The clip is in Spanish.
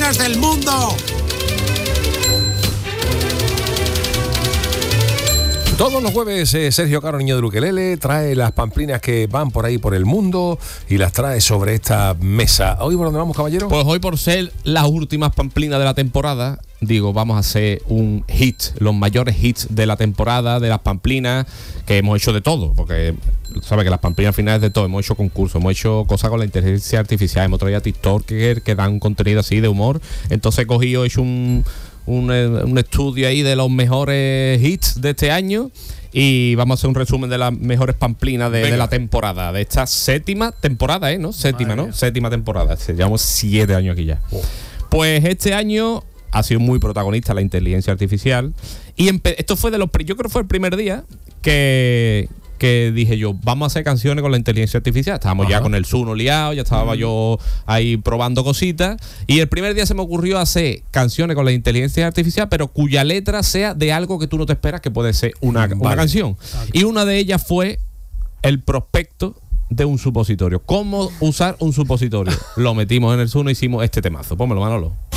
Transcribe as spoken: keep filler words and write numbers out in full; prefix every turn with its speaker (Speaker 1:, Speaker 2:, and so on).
Speaker 1: pamplinas del mundo.
Speaker 2: Todos los jueves eh, Sergio Caro, niño de Ukelele, trae las pamplinas que van por ahí por el mundo y las trae sobre esta mesa. ¿Hoy por dónde vamos, caballero?
Speaker 3: Pues hoy, por ser las últimas pamplinas de la temporada, digo, vamos a hacer un hit, los mayores hits de la temporada, de las pamplinas, que hemos hecho de todo, porque sabes que las pamplinas al final es de todo. Hemos hecho concursos, hemos hecho cosas con la inteligencia artificial, hemos traído a TikTokers que dan contenido así de humor. Entonces he cogido, he hecho un... Un, un estudio ahí de los mejores hits de este año y vamos a hacer un resumen de las mejores pamplinas de, de la temporada, de esta séptima temporada, ¿eh? ¿No? Séptima, Madre ¿no? Mía. Séptima temporada. Llevamos siete años aquí ya. Oh. Pues este año ha sido muy protagonista la inteligencia artificial y empe- esto fue de los... Yo creo que fue el primer día que... que dije yo, vamos a hacer canciones con la inteligencia artificial. Estábamos Ajá. ya con el Suno liado, ya estaba mm. yo ahí probando cositas. Y el primer día se me ocurrió hacer canciones con la inteligencia artificial, pero cuya letra sea de algo que tú no te esperas que puede ser una, vale. una canción. Okay. Y una de ellas fue el prospecto de un supositorio. ¿Cómo usar un supositorio? Lo metimos en el Suno y hicimos este temazo. Pónmelo, Manolo.